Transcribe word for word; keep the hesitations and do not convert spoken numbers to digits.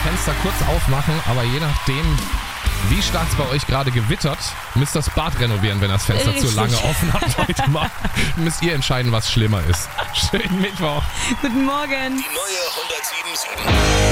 Fenster kurz aufmachen, aber je nachdem, wie stark es bei euch gerade gewittert, müsst ihr das Bad renovieren, wenn das Fenster Richtig. zu lange offen habt heute mal. Müsst ihr entscheiden, was schlimmer ist. Schönen Mittwoch. Guten Morgen. Die neue hundertsieben Komma sieben.